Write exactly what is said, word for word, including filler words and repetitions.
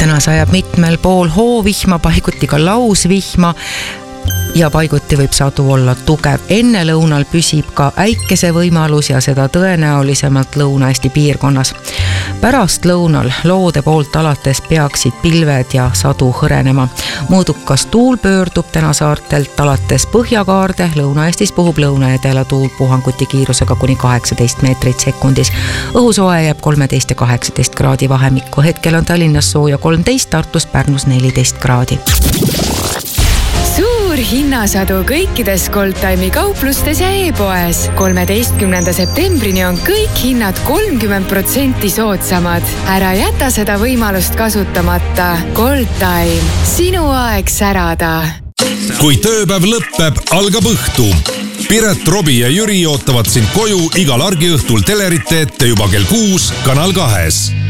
Täna sajab mitmel pool hoovihma, paiguti ka lausvihma ja paiguti võib sadu olla tugev. Enne lõunal püsib ka äikese võimalus ja seda tõenäolisemalt Lõuna-Eesti piirkonnas. Pärast lõunal loode poolt alates peaksid pilved ja sadu hõrenema. Mõõdukas tuul pöördub täna saartelt alates Põhjakaarde. Lõuna-Eestis puhub lõuna-edela tuul puhanguti kiirusega kuni kaheksateist meetrit sekundis. Õhusoe jääb kolmteist ja kaheksateist kraadi vahemikku. Hetkel on Tallinnas sooja kolmteist, Tartus, Pärnus neliteist kraadi. Suur hinnasadu kõikides Goldtime'i kauplustes ja e-poes. kolmeteistkümnenda septembrini on kõik hinnad kolmkümmend protsenti soodsamad. Ära jäta seda võimalust kasutamata. Goldtime. Sinu aeg särada. Kui tööpäev lõppeb, algab õhtu. Piret, Robi ja Jüri ootavad sind koju igal argiõhtul telerite ette juba kell kuus Kanal kahes.